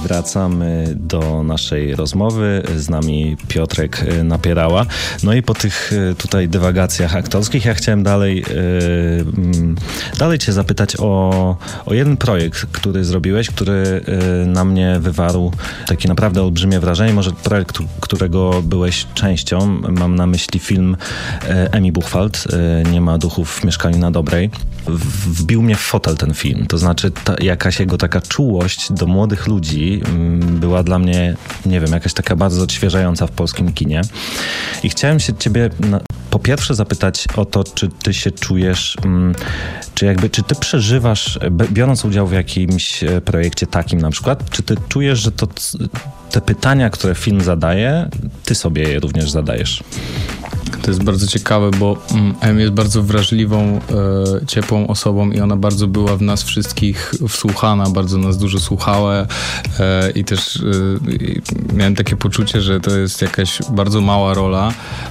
Wracamy do naszej rozmowy. Z nami Piotrek Napierała. No i po tych tutaj dywagacjach aktorskich ja chciałem dalej cię zapytać o jeden projekt, który zrobiłeś, który na mnie wywarł takie naprawdę olbrzymie wrażenie. Może projekt, którego byłeś częścią. Mam na myśli film Emi Buchwald, Nie ma duchów w mieszkaniu na Dobrej. Wbił mnie w fotel ten film. To znaczy jakaś jego taka czułość do młodych ludzi była dla mnie, nie wiem, jakaś taka bardzo odświeżająca w polskim kinie. I chciałem się ciebie po pierwsze zapytać o to, czy ty się czujesz, czy ty przeżywasz, biorąc udział w jakimś projekcie takim na przykład, czy ty czujesz, że te pytania, które film zadaje, ty sobie je również zadajesz? To jest bardzo ciekawe, bo Emi jest bardzo wrażliwą, ciepłą osobą i ona bardzo była w nas wszystkich wsłuchana, bardzo nas dużo słuchała i też miałem takie poczucie, że to jest jakaś bardzo mała rola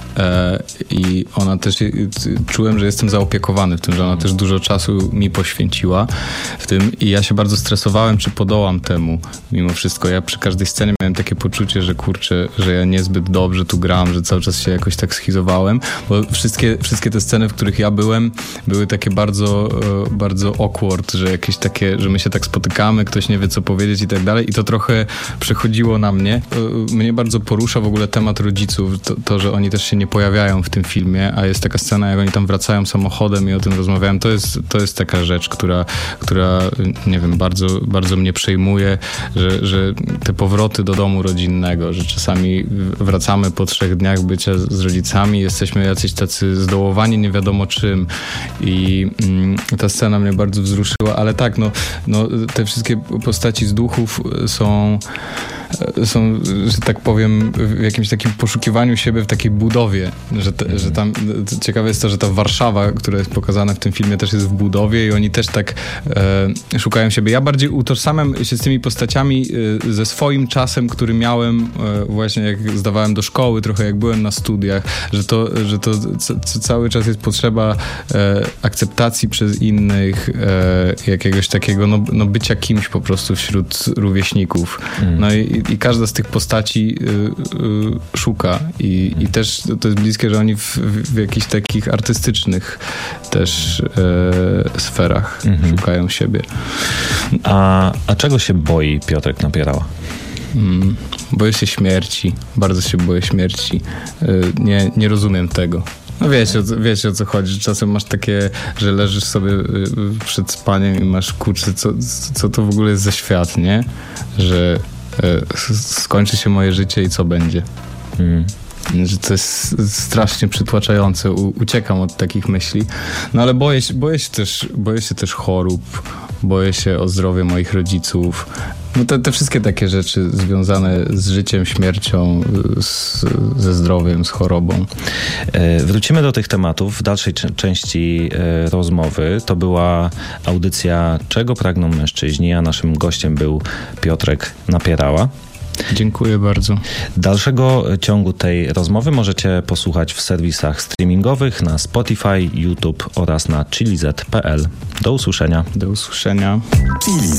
i ona też, czułem, że jestem zaopiekowany w tym, że ona też dużo czasu mi poświęciła w tym i ja się bardzo stresowałem, czy podołam temu mimo wszystko. Ja przy każdej scenie miałem takie poczucie, że kurczę, że ja niezbyt dobrze tu gram, że cały czas się jakoś tak schizowałem, bo wszystkie te sceny, w których ja byłem, były takie bardzo, bardzo awkward, że jakieś takie, że my się tak spotykamy, ktoś nie wie co powiedzieć i tak dalej i to trochę przechodziło na mnie. Mnie bardzo porusza w ogóle temat rodziców, to że oni też się nie pojawiają w tym filmie, a jest taka scena, jak oni tam wracają samochodem i o tym rozmawiają. To jest taka rzecz, która nie wiem, bardzo, bardzo mnie przejmuje, że te powroty do domu rodzinnego, że czasami wracamy po 3 dniach bycia z rodzicami, jesteśmy jacyś tacy zdołowani nie wiadomo czym i ta scena mnie bardzo wzruszyła, ale tak, no te wszystkie postaci z duchów są, że tak powiem, w jakimś takim poszukiwaniu siebie w takiej budowie, że tam ciekawe jest to, że ta Warszawa, która jest pokazana w tym filmie, też jest w budowie i oni też tak szukają siebie. Ja bardziej utożsamiam się z tymi postaciami ze swoim czasem, który miałem właśnie jak zdawałem do szkoły, trochę jak byłem na studiach, że to cały czas jest potrzeba akceptacji przez innych, jakiegoś takiego bycia kimś po prostu wśród rówieśników. No i każda z tych postaci szuka i też to jest bliskie, że oni w jakichś takich artystycznych też sferach szukają siebie. A czego się boi Piotrek Napierała? Boję się śmierci. Bardzo się boję śmierci. Nie rozumiem tego. No wiecie o co chodzi, że czasem masz takie, że leżysz sobie przed spaniem i masz kurczę, co to w ogóle jest za świat, nie? Że skończy się moje życie i co będzie? Że to jest strasznie przytłaczające. Uciekam od takich myśli. No ale boję się też chorób, boję się o zdrowie moich rodziców. No te wszystkie takie rzeczy związane z życiem, śmiercią, ze zdrowiem, z chorobą. Wrócimy do tych tematów w dalszej części rozmowy. To była audycja Czego pragną mężczyźni, a naszym gościem był Piotrek Napierała. Dziękuję bardzo. Dalszego ciągu tej rozmowy możecie posłuchać w serwisach streamingowych na Spotify, YouTube oraz na chiliz.pl. Do usłyszenia. Do usłyszenia.